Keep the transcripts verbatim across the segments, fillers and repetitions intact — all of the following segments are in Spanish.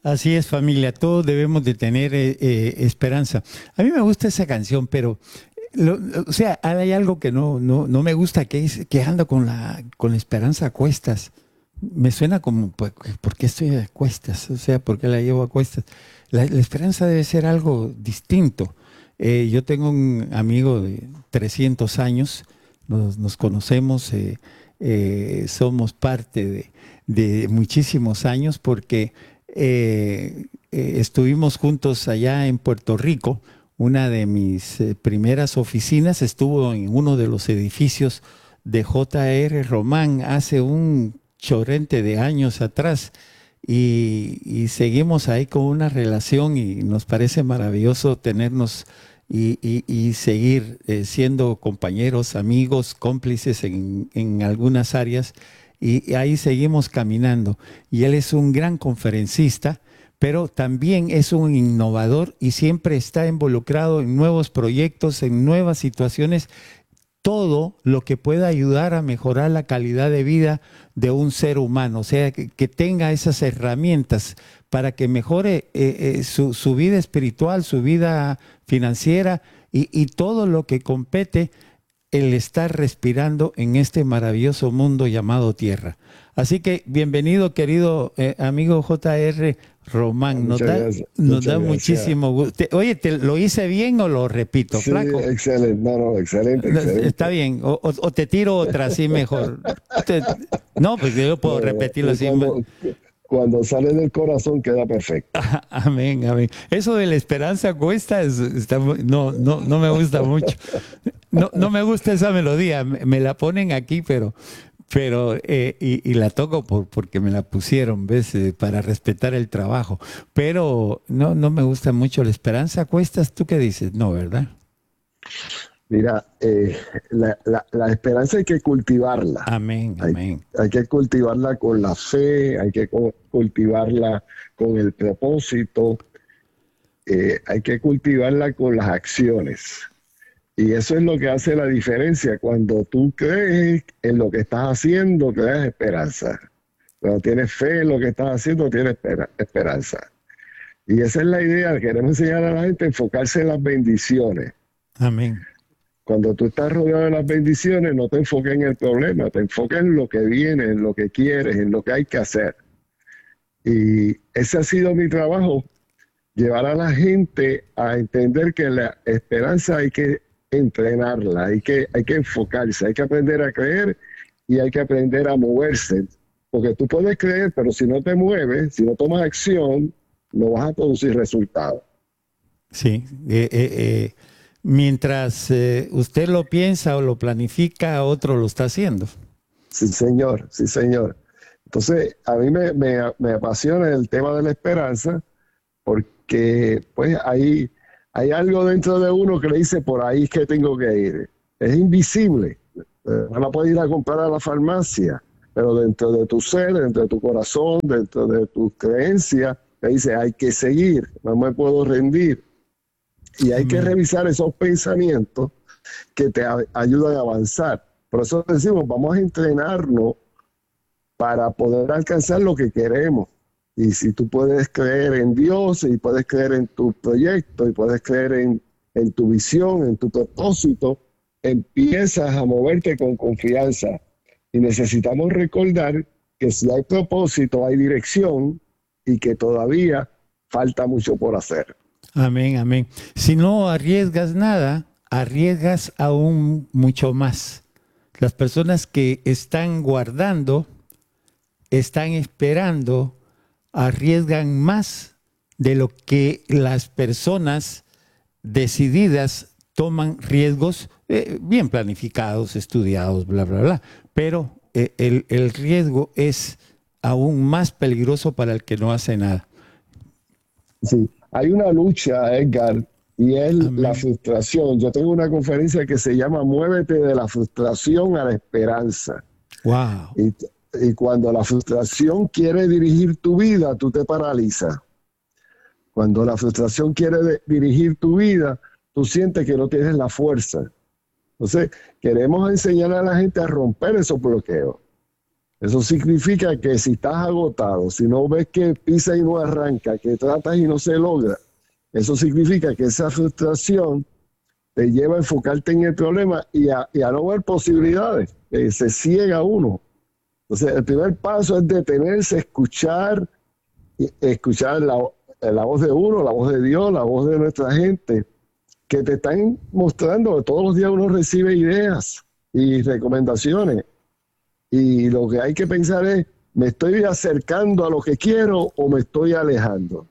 Así es, familia, todos debemos de tener eh, eh, esperanza. A mí me gusta esa canción, pero, lo- o sea, hay algo que no, no, no me gusta, que es que ando con la, con la esperanza a cuestas. Me suena como, pues, ¿por qué estoy a cuestas? O sea, ¿por qué la llevo a cuestas? La, la esperanza debe ser algo distinto. Eh, yo tengo un amigo de trescientos años, nos, nos conocemos, eh, eh, somos parte de, de muchísimos años porque eh, eh, estuvimos juntos allá en Puerto Rico. Una de mis eh, primeras oficinas estuvo en uno de los edificios de J R. Román hace un chorrente de años atrás y, y seguimos ahí con una relación y nos parece maravilloso tenernos y, y- y seguir eh, siendo compañeros, amigos, cómplices en, en algunas áreas y, y ahí seguimos caminando. Y él es un gran conferencista, pero también es un innovador y siempre está involucrado en nuevos proyectos, en nuevas situaciones, todo lo que pueda ayudar a mejorar la calidad de vida de un ser humano, o sea, que, que tenga esas herramientas para que mejore eh, eh, su, su vida espiritual, su vida financiera y, y todo lo que compete el estar respirando en este maravilloso mundo llamado Tierra. Así que bienvenido, querido eh, amigo J R. Ah, Román. Nos muchas da, gracias, nos muchas da gracias. muchísimo gusto. Te- Oye, ¿te, ¿lo hice bien o lo repito, Sí, flaco? excelente, no, no, excelente, No, está excelente. bien, o, o- o te tiro otra así mejor. Te- no, pues yo puedo No, repetirlo eh, así. ma- cuando, cuando sale del corazón queda perfecto. Amén, amén. Eso de la esperanza cuesta, es- está mu- no, no, no me gusta mucho. No, no me gusta esa melodía, me, me la ponen aquí, pero, pero eh, y, y la toco por, porque me la pusieron, ¿ves? Eh, para respetar el trabajo. Pero no, no me gusta mucho la esperanza cuestas. ¿Tú qué dices? No, ¿verdad? Mira, eh, la, la- la esperanza hay que cultivarla. Amén, Hay, amén. hay que cultivarla con la fe, hay que cu- cultivarla con el propósito, eh, hay que cultivarla con las acciones. Y eso es lo que hace la diferencia. Cuando tú crees en lo que estás haciendo, creas esperanza. Cuando tienes fe en lo que estás haciendo, tienes espera- esperanza. Y esa es la idea. Queremos enseñar a la gente a enfocarse en las bendiciones. Amén. Cuando tú estás rodeado de las bendiciones, no te enfoques en el problema, te enfoques en lo que viene, en lo que quieres, en lo que hay que hacer. Y ese ha sido mi trabajo, llevar a la gente a entender que la esperanza hay que entrenarla, hay que, hay que enfocarse, hay que aprender a creer y hay que aprender a moverse. Porque tú puedes creer, pero si no te mueves, si no tomas acción, no vas a producir resultados. Sí, eh, eh, eh, mientras eh, usted lo piensa o lo planifica, otro lo está haciendo. Sí, señor, sí, señor. Entonces, a mí me, me, me apasiona el tema de la esperanza porque pues hay, hay algo dentro de uno que le dice por ahí es que tengo que ir. Es invisible. Eh, No la puedes ir a comprar a la farmacia, pero dentro de tu ser, dentro de tu corazón, dentro de tus creencias, te dice hay que seguir, no me puedo rendir. Y hay que Amén. revisar esos pensamientos que te a- ayudan a avanzar. Por eso decimos, vamos a entrenarnos para poder alcanzar lo que queremos. Y si tú puedes creer en Dios y puedes creer en tu proyecto y puedes creer en, en tu visión, en tu propósito, empiezas a moverte con confianza. Y necesitamos recordar que si hay propósito, hay dirección y que todavía falta mucho por hacer. Amén, amén. Si no arriesgas nada, arriesgas aún mucho más. Las personas que están guardando, están esperando, arriesgan más de lo que las personas decididas toman riesgos eh, bien planificados, estudiados, bla, bla, bla. Pero eh, el, el riesgo es aún más peligroso para el que no hace nada. Sí, hay una lucha, Edgar, y es la Amén. frustración. Yo tengo una conferencia que se llama Muévete de la frustración a la esperanza. Wow. Y, y cuando la frustración quiere dirigir tu vida, tú te paralizas. Cuando la frustración quiere de- dirigir tu vida, tú sientes que no tienes la fuerza. Entonces, queremos enseñar a la gente a romper esos bloqueos. Eso significa que si estás agotado, si no ves que pisa y no arranca, que tratas y no se logra, eso significa que esa frustración te lleva a enfocarte en el problema y a, y a no ver posibilidades. Eh, se ciega uno. Entonces, el primer paso es detenerse, escuchar, escuchar la, la voz de uno, la voz de Dios, la voz de nuestra gente, que te están mostrando que todos los días uno recibe ideas y recomendaciones. Y lo que hay que pensar es, ¿me estoy acercando a lo que quiero o me estoy alejando?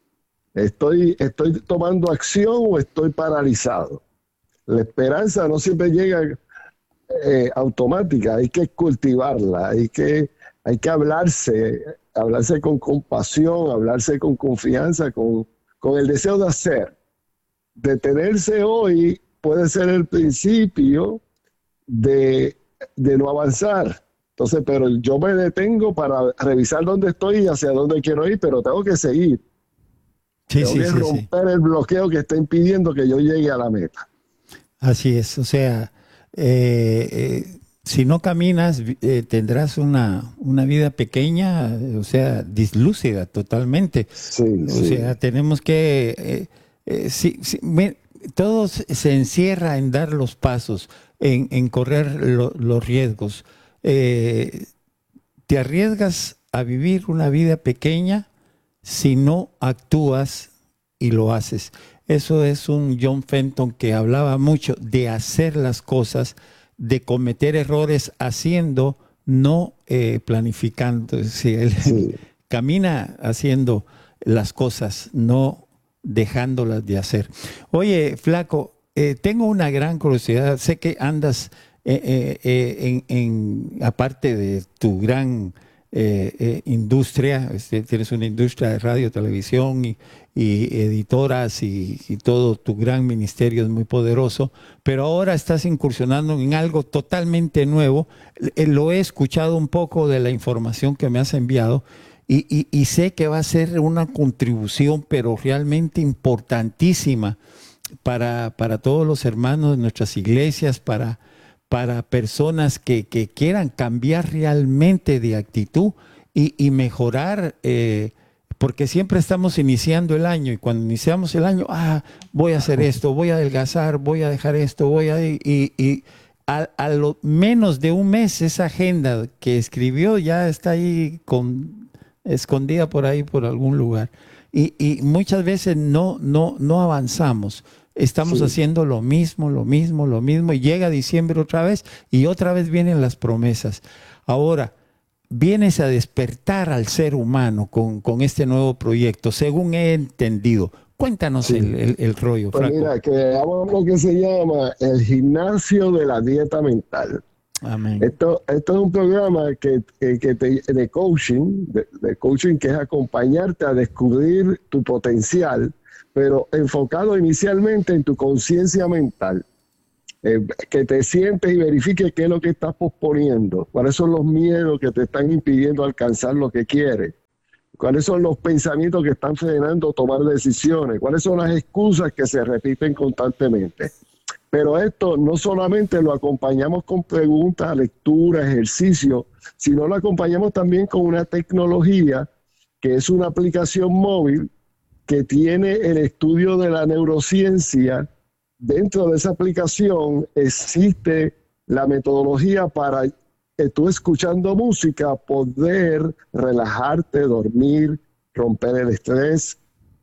¿Estoy, estoy tomando acción o estoy paralizado? La esperanza no siempre llega eh, automática, hay que cultivarla, hay que, hay que hablarse, hablarse con compasión, hablarse con confianza, con, con el deseo de hacer. Detenerse hoy puede ser el principio de, de no avanzar. Entonces, pero yo me detengo para revisar dónde estoy y hacia dónde quiero ir, pero tengo que seguir. Sí, tengo sí, que sí, romper sí. el bloqueo que está impidiendo que yo llegue a la meta. Así es, o sea, eh, eh, si no caminas, vi- eh, tendrás una, una vida pequeña, eh, o sea, dislúcida totalmente. Sí, O sí, sea, tenemos que, eh, eh, sí, sí, me- todo se se encierra en dar los pasos, en, en correr lo- los riesgos. Eh, Te arriesgas a vivir una vida pequeña si no actúas y lo haces. Eso es un John Fenton que hablaba mucho de hacer las cosas, de cometer errores haciendo, no eh, planificando. Es decir, él sí. camina haciendo las cosas, no dejándolas de hacer. Oye, Flaco, eh, tengo una gran curiosidad. Sé que andas eh, eh, eh, en, en- aparte de tu gran eh, eh, industria, este, tienes una industria de radio, televisión y, y editoras y, y todo tu gran ministerio es muy poderoso, pero ahora estás incursionando en algo totalmente nuevo. Eh, Lo he escuchado un poco de la información que me has enviado y, y- y sé que va a ser una contribución, pero realmente importantísima para, para todos los hermanos de nuestras iglesias, para, para personas que, que quieran cambiar realmente de actitud y, y mejorar, eh, porque siempre estamos iniciando el año y cuando iniciamos el año, ah, voy a hacer esto, voy a adelgazar, voy a dejar esto, voy a... Y, y a, a lo menos de un mes esa agenda que escribió ya está ahí con, escondida por ahí por algún lugar. Y, y muchas veces no, no, no avanzamos. Estamos Sí. haciendo lo mismo, lo mismo, lo mismo, y llega diciembre otra vez y otra vez vienen las promesas. Ahora, vienes a despertar al ser humano con, con este nuevo proyecto, según he entendido. Cuéntanos el, Sí. el, el rollo, Pues Flaco. mira, creamos lo que se llama el gimnasio de la dieta mental. Amén. Esto, esto es un programa que, que, que te- de coaching, de, de coaching que es acompañarte a descubrir tu potencial, pero enfocado inicialmente en tu conciencia mental. Eh, que te sientes y verifiques qué es lo que estás posponiendo, cuáles son los miedos que te están impidiendo alcanzar lo que quieres, cuáles son los pensamientos que están frenando tomar decisiones, cuáles son las excusas que se repiten constantemente. Pero esto no solamente lo acompañamos con preguntas, lectura, ejercicio, sino lo acompañamos también con una tecnología que es una aplicación móvil que tiene el estudio de la neurociencia. Dentro de esa aplicación existe la metodología para eh, tú escuchando música poder relajarte, dormir, romper el estrés,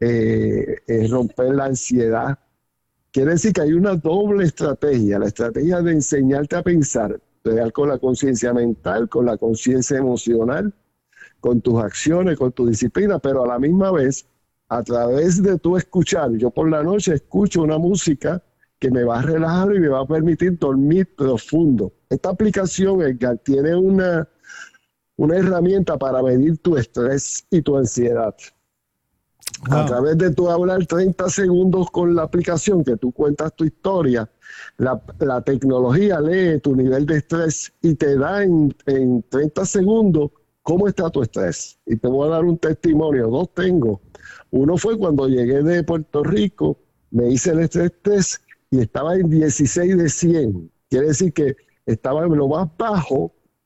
eh, eh, romper la ansiedad. Quiere decir que hay una doble estrategia, la estrategia de enseñarte a pensar, real con la conciencia mental, con la conciencia emocional, con tus acciones, con tu disciplina, pero a la misma vez, a través de tu escuchar, yo por la noche escucho una música que me va a relajar y me va a permitir dormir profundo. Esta aplicación, Edgar, tiene una, una herramienta para medir tu estrés y tu ansiedad. A Wow. través de tu hablar treinta segundos con la aplicación, que tú cuentas tu historia, la, la tecnología lee tu nivel de estrés y te da en, en treinta segundos cómo está tu estrés. Y te voy a dar un testimonio, dos tengo. Uno fue cuando llegué de Puerto Rico, me hice el estrés test y estaba en dieciséis de cien. Quiere decir que estaba en lo más bajo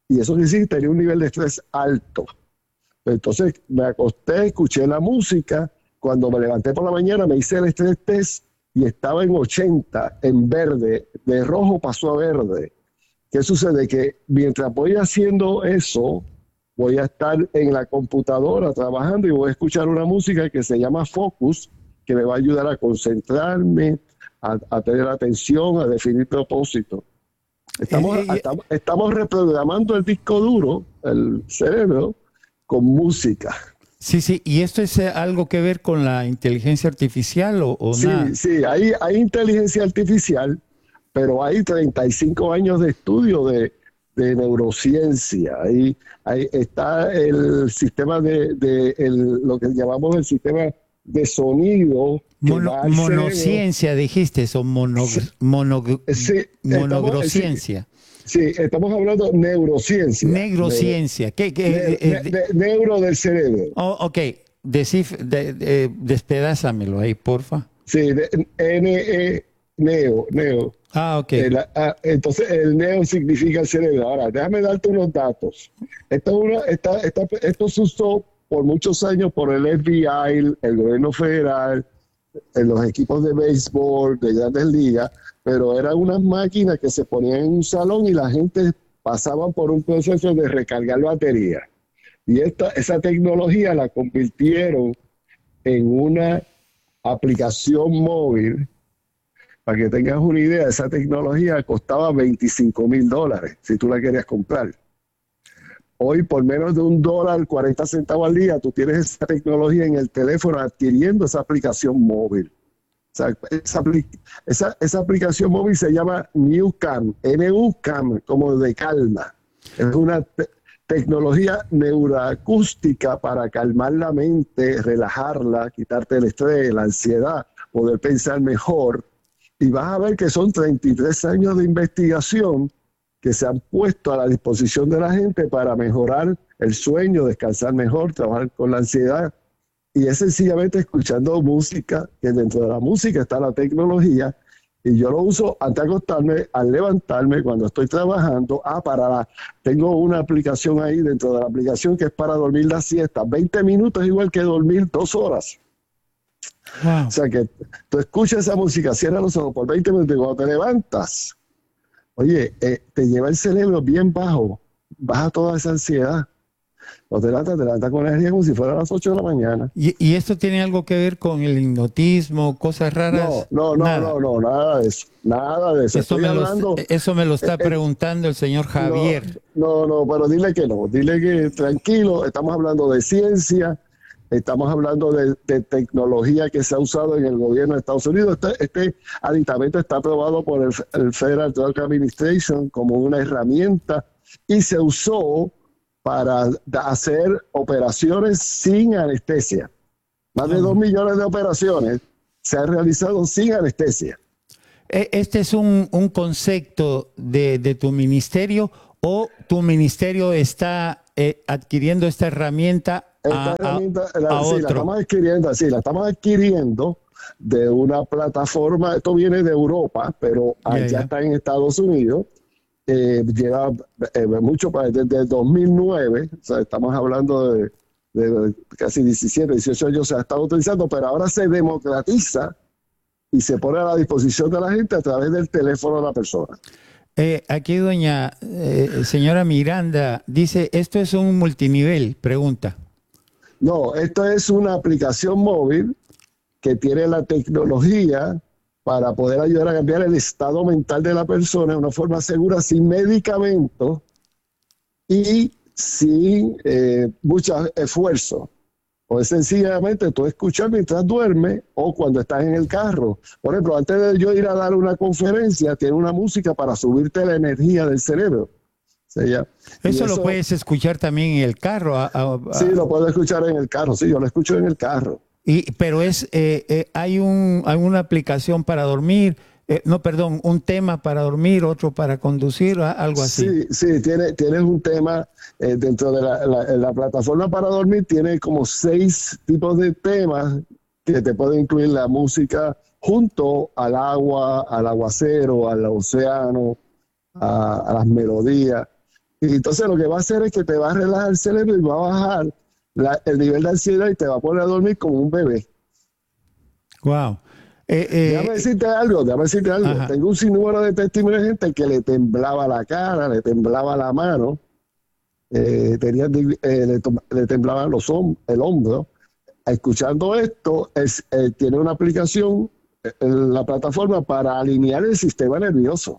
Y eso quiere decir que tenía un nivel de estrés alto. Entonces me acosté, escuché la música. Cuando me levanté por la mañana me hice el estrés test y estaba en ochenta, en verde. De rojo pasó a verde. ¿Qué sucede? Que mientras voy haciendo eso, voy a estar en la computadora trabajando y voy a escuchar una música que se llama Focus, que me va a ayudar a concentrarme, a, a tener atención, a definir propósito. Estamos, Eh, eh, estamos, estamos reprogramando el disco duro, el cerebro, con música. sí, sí, ¿y esto es eh, algo que ver con la inteligencia artificial o, o Sí, nada? sí, hay, hay inteligencia artificial, pero hay treinta y cinco años de estudio de, de neurociencia. Ahí, ahí está el sistema de, de el, lo que llamamos el sistema de sonido que Mono, va al cerebro. monociencia, dijiste eso, mono, mono, Sí, estamos, monogrociencia. sí, sí, estamos hablando de neurociencia. Neurociencia. ¿Qué, qué, Ne- eh, ne- eh, de- neuro del cerebro. oh, ok, Descif, de, de, despedázamelo ahí, porfa. Sí, de- N E, neo, neo. Ah, ok. El- ah, entonces, el neo significa el cerebro. Ahora, déjame darte unos datos. Esto, es una, esta, esta- esto se usó por muchos años por el F B I, el, el gobierno federal, en los equipos de béisbol, de grandes ligas, pero eran unas máquinas que se ponían en un salón y la gente pasaba por un proceso de recargar batería. Y esta, esa tecnología la convirtieron en una aplicación móvil. Para que tengas una idea, esa tecnología costaba veinticinco mil dólares si tú la querías comprar. Hoy, por menos de un dólar, cuarenta centavos al día, tú tienes esa tecnología en el teléfono adquiriendo esa aplicación móvil. O sea, esa, esa, esa aplicación móvil se llama NewCam, N U C A M, como de calma. Es una te tecnología neuroacústica para calmar la mente, relajarla, quitarte el estrés, la ansiedad, poder pensar mejor. Y vas a ver que son treinta y tres años de investigación que se han puesto a la disposición de la gente para mejorar el sueño, descansar mejor, trabajar con la ansiedad. Y es sencillamente escuchando música, que dentro de la música está la tecnología, y yo lo uso antes de acostarme, al levantarme, cuando estoy trabajando. Ah, para la, tengo una aplicación ahí dentro de la aplicación que es para dormir la siesta. veinte minutos es igual que dormir dos horas. Wow. O sea que tú escuchas esa música, cierras los ojos por veinte minutos y cuando te levantas, oye, eh, te lleva el cerebro bien bajo, baja toda esa ansiedad. Cuando te levantas, te levantas con energía como si fuera a las ocho de la mañana. ¿Y, ¿Y esto tiene algo que ver con el hipnotismo, cosas raras? No, no, no, nada. no, no, nada de eso, nada de eso. Eso Estoy me, hablando, lo, eso me lo está eh, preguntando el señor Javier. No, no, no, pero dile que no, dile que tranquilo, estamos hablando de ciencia, estamos hablando de, de tecnología que se ha usado en el gobierno de Estados Unidos. Este, este aditamento está aprobado por el, el Federal Drug Administration como una herramienta y se usó para hacer operaciones sin anestesia. Más de dos millones de operaciones se han realizado sin anestesia. ¿Este es un, un concepto de, de tu ministerio o tu ministerio está eh, adquiriendo esta herramienta Esta a, herramienta a, la, a sí, otro? la estamos adquiriendo, sí, la estamos adquiriendo de una plataforma. Esto viene de Europa, pero Ya, allá ya. está en Estados Unidos. Eh, lleva eh, mucho para desde el dos mil nueve, o sea, estamos hablando de, de casi diecisiete, dieciocho años se ha estado utilizando, pero ahora se democratiza y se pone a la disposición de la gente a través del teléfono de la persona. Eh, aquí doña eh, señora Miranda dice, ¿esto es un multinivel? Pregunta. No, esto es una aplicación móvil que tiene la tecnología para poder ayudar a cambiar el estado mental de la persona de una forma segura, sin medicamentos y sin eh, mucho esfuerzo. O es sencillamente tú escuchar mientras duermes o cuando estás en el carro. Por ejemplo, antes de yo ir a dar una conferencia, tiene una música para subirte la energía del cerebro. O sea, ya, Eso, eso lo puedes escuchar también en el carro. A, a, a, sí, lo puedo escuchar en el carro. Sí, yo lo escucho en el carro. Y, pero es eh, eh, hay un hay una aplicación para dormir, eh, no, perdón, un tema para dormir, otro para conducir, algo así. Sí, sí, tiene, tienes un tema eh, dentro de la, la, la plataforma para dormir, tiene como seis tipos de temas que te pueden incluir la música junto al agua, al aguacero, al océano, a, a las melodías. Y entonces lo que va a hacer es que te va a relajar el cerebro y va a bajar la, el nivel de ansiedad y te va a poner a dormir como un bebé. Wow. Eh, eh, déjame decirte algo, déjame decirte algo. Ajá. Tengo un sinnúmero de testimonios de gente que le temblaba la cara, le temblaba la mano, eh, tenía, eh, le, le temblaban los hom el hombro. Escuchando esto, es, eh, tiene una aplicación en la plataforma para alinear el sistema nervioso.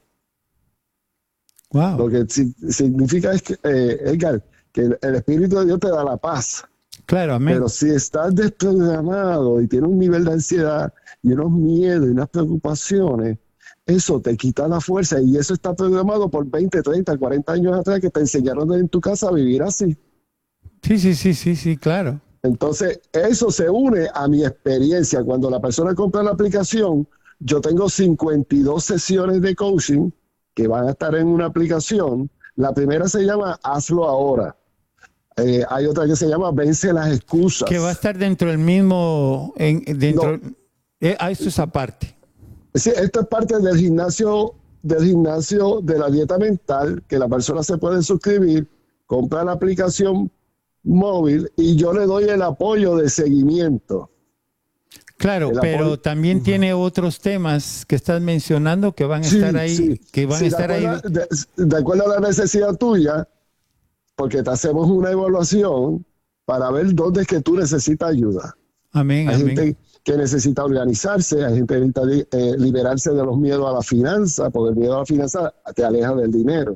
Wow. Lo que si, significa es que, eh, Edgar, que el, el Espíritu de Dios te da la paz. Claro, amén. Pero si estás desprogramado y tienes un nivel de ansiedad y unos miedos y unas preocupaciones, eso te quita la fuerza, y eso está programado por veinte, treinta, cuarenta años atrás, que te enseñaron en tu casa a vivir así. Sí, sí, sí, sí, sí, claro. Entonces, eso se une a mi experiencia. Cuando la persona compra la aplicación, yo tengo cincuenta y dos sesiones de coaching que van a estar en una aplicación. La primera se llama Hazlo Ahora. Eh, hay otra que se llama Vence las excusas. Que va a estar dentro del mismo... En, dentro, no. eh, ah, esto es aparte. Sí, esto es parte del gimnasio, del gimnasio de la dieta mental, que la persona se puede suscribir, compra la aplicación móvil y yo le doy el apoyo de seguimiento. Claro, el pero apoyo. También uh-huh. tiene otros temas que estás mencionando que van a sí, estar ahí, sí. que van sí, a estar de acuerdo, ahí. De, de acuerdo a la necesidad tuya, porque te hacemos una evaluación para ver dónde es que tú necesitas ayuda. Amén, hay amén. gente que necesita organizarse, hay gente que necesita eh, liberarse de los miedos a la finanza, porque el miedo a la finanza te aleja del dinero.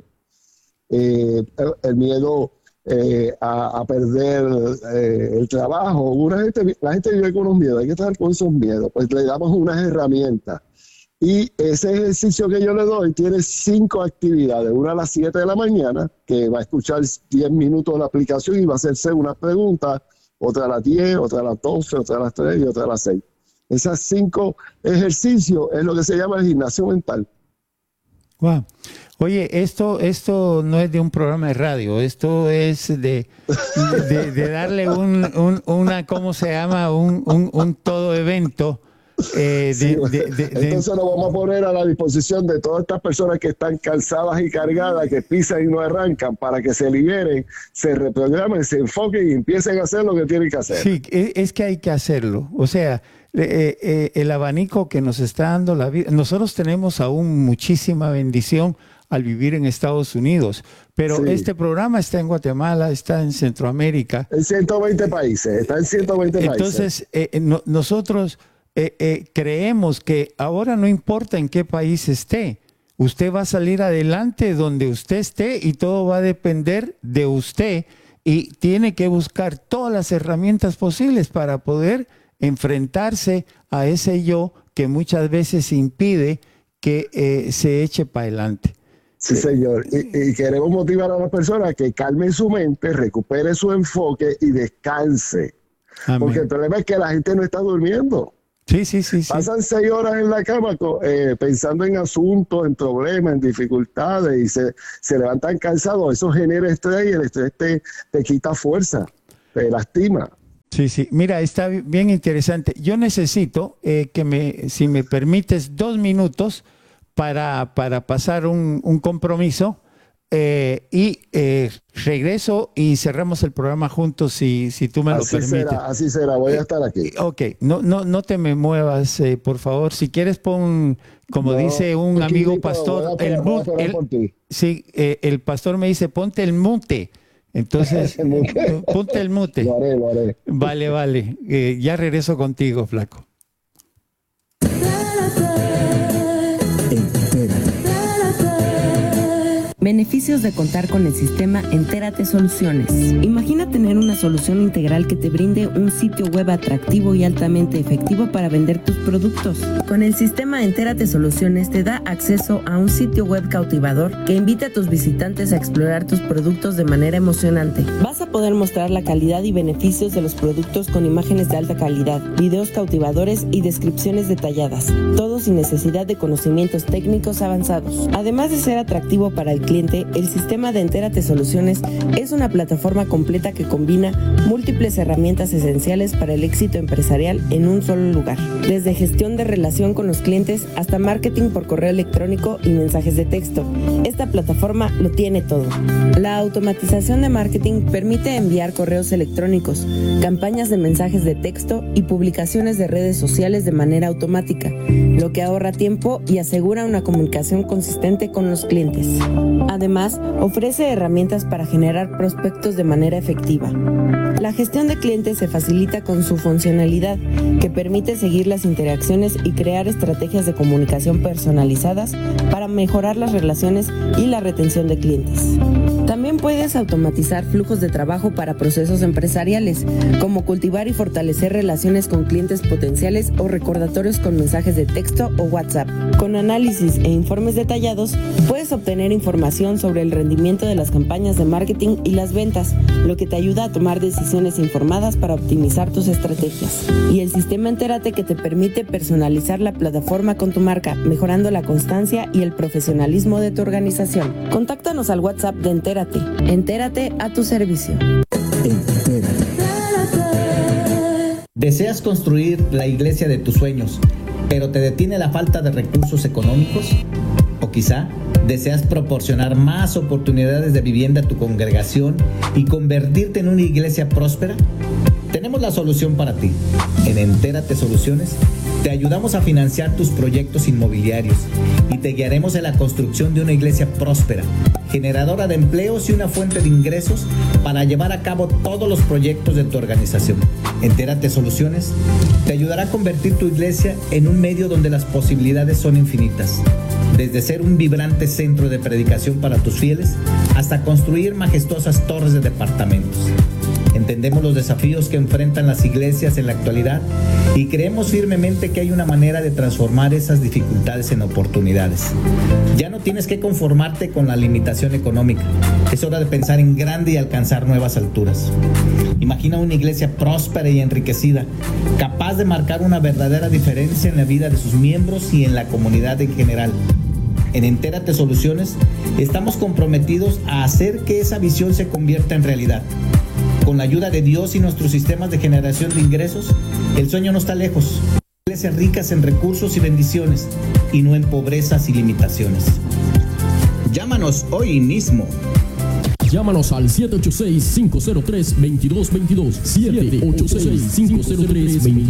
Eh, el, el miedo eh, a, a perder eh, el trabajo. Una gente, la gente vive con unos miedos, hay que estar con esos miedos. Pues le damos unas herramientas. Y ese ejercicio que yo le doy tiene cinco actividades. Una a las siete de la mañana, que va a escuchar diez minutos de la aplicación y va a hacerse unas preguntas. Otra a las diez, otra a las doce, otra a las tres y otra a las seis. Esas cinco ejercicios es lo que se llama el gimnasio mental. Wow. Oye, esto, esto no es de un programa de radio, esto es de, de, de darle un, un, una, ¿cómo se llama? Un, un, un todo evento. Eh, de, sí, de, de, entonces lo vamos a poner a la disposición de todas estas personas que están cansadas y cargadas, que pisan y no arrancan, para que se liberen, se reprogramen, se enfoquen y empiecen a hacer lo que tienen que hacer. Sí, es que hay que hacerlo. O sea, eh, eh, el abanico que nos está dando la vida, nosotros tenemos aún muchísima bendición al vivir en Estados Unidos, pero sí. Este programa está en Guatemala, está en Centroamérica. En ciento veinte países, está en ciento veinte Entonces, países. Entonces, eh, no, nosotros... Eh, eh, creemos que ahora no importa en qué país esté, usted va a salir adelante donde usted esté y todo va a depender de usted, y tiene que buscar todas las herramientas posibles para poder enfrentarse a ese yo que muchas veces impide que eh, se eche para adelante. Sí, señor. Y, y queremos motivar a las personas que calmen su mente, recupere su enfoque y descanse. Amén. Porque el problema es que la gente no está durmiendo. Sí, sí, sí, sí. Pasan seis horas en la cama eh, pensando en asuntos, en problemas, en dificultades, y se, se levantan cansados. Eso genera estrés y el estrés te, te quita fuerza, te lastima. Sí, sí. Mira, está bien interesante. Yo necesito eh, que me, si me permites, dos minutos para, para pasar un, un compromiso. Eh, y eh, regreso y cerramos el programa juntos, si, si tú me así lo permites. Será, así será, voy a estar aquí. Eh, ok, no, no, no te me muevas, eh, por favor. Si quieres pon, como no, dice un amigo pastor, a, el, a, a el, sí, eh, el pastor me dice, ponte el mute. Entonces, ¿El mute? ponte el mute. Lo haré, lo haré. Vale, vale. Eh, ya regreso contigo, flaco. Beneficios de contar con el sistema Entérate Soluciones. Imagina tener una solución integral que te brinde un sitio web atractivo y altamente efectivo para vender tus productos. Con el sistema Entérate Soluciones te da acceso a un sitio web cautivador que invita a tus visitantes a explorar tus productos de manera emocionante. Vas a poder mostrar la calidad y beneficios de los productos con imágenes de alta calidad, videos cautivadores y descripciones detalladas, todo sin necesidad de conocimientos técnicos avanzados. Además de ser atractivo para el cliente, cliente, el sistema de Entérate Soluciones es una plataforma completa que combina múltiples herramientas esenciales para el éxito empresarial en un solo lugar. Desde gestión de relación con los clientes hasta marketing por correo electrónico y mensajes de texto. Esta plataforma lo tiene todo. La automatización de marketing permite enviar correos electrónicos, campañas de mensajes de texto y publicaciones de redes sociales de manera automática, lo que ahorra tiempo y asegura una comunicación consistente con los clientes. Además, ofrece herramientas para generar prospectos de manera efectiva. La gestión de clientes se facilita con su funcionalidad, que permite seguir las interacciones y crear estrategias de comunicación personalizadas para mejorar las relaciones y la retención de clientes. También puedes automatizar flujos de trabajo para procesos empresariales, como cultivar y fortalecer relaciones con clientes potenciales o recordatorios con mensajes de texto o WhatsApp. Con análisis e informes detallados, puedes obtener información sobre el rendimiento de las campañas de marketing y las ventas, lo que te ayuda a tomar decisiones informadas para optimizar tus estrategias. Y el sistema Entérate, que te permite personalizar la plataforma con tu marca, mejorando la constancia y el profesionalismo de tu organización. Contáctanos al WhatsApp de Entérate. Entérate a tu servicio. Entérate. ¿Deseas construir la iglesia de tus sueños, pero te detiene la falta de recursos económicos? ¿O quizá deseas proporcionar más oportunidades de vivienda a tu congregación y convertirte en una iglesia próspera? Tenemos la solución para ti. En Entérate Soluciones te ayudamos a financiar tus proyectos inmobiliarios y te guiaremos en la construcción de una iglesia próspera, generadora de empleos y una fuente de ingresos para llevar a cabo todos los proyectos de tu organización. Entérate Soluciones te ayudará a convertir tu iglesia en un medio donde las posibilidades son infinitas. Desde ser un vibrante centro de predicación para tus fieles hasta construir majestuosas torres de departamentos. Entendemos los desafíos que enfrentan las iglesias en la actualidad y creemos firmemente que hay una manera de transformar esas dificultades en oportunidades. Ya no tienes que conformarte con la limitación económica. Es hora de pensar en grande y alcanzar nuevas alturas. Imagina una iglesia próspera y enriquecida, capaz de marcar una verdadera diferencia en la vida de sus miembros y en la comunidad en general. En Entérate Soluciones estamos comprometidos a hacer que esa visión se convierta en realidad. Con la ayuda de Dios y nuestros sistemas de generación de ingresos, el sueño no está lejos. Iglesias ricas en recursos y bendiciones, y no en pobrezas y limitaciones. Llámanos hoy mismo. Llámanos al siete ocho seis, cinco cero tres, dos dos dos dos. siete ocho seis, cinco cero tres, dos dos dos dos.